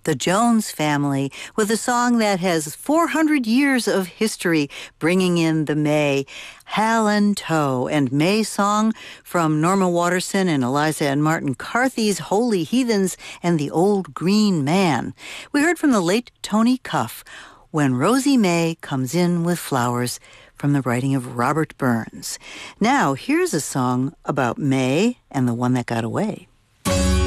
the Jones Family, with a song that has 400 years of history, bringing in the May. Hal and Toe and May song from Norma Waterson and Eliza and Martin Carthy's Holy Heathens and the Old Green Man. We heard from the late Tony Cuff, When Rosie May Comes In With Flowers, from the writing of Robert Burns. Now, here's a song about May and the One That Got Away.